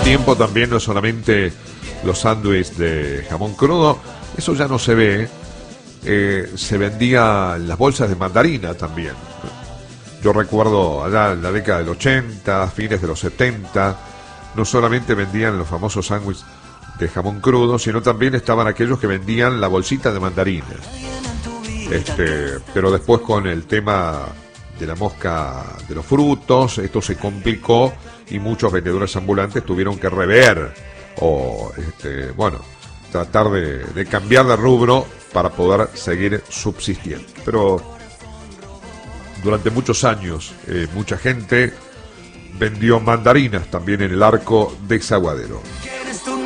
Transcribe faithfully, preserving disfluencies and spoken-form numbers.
tiempo también no solamente los sándwiches de jamón crudo, eso ya no se ve, eh, se vendía en las bolsas de mandarina también. Yo recuerdo allá en la década del ochenta, fines de los setenta, no solamente vendían los famosos sándwiches de jamón crudo, sino también estaban aquellos que vendían la bolsita de mandarinas. Este, pero después con el tema de la mosca de los frutos, esto se complicó y muchos vendedores ambulantes tuvieron que rever o, este, bueno, tratar de, de cambiar de rubro para poder seguir subsistiendo. Pero durante muchos años eh, mucha gente vendió mandarinas también en el Arco de Zaguadero.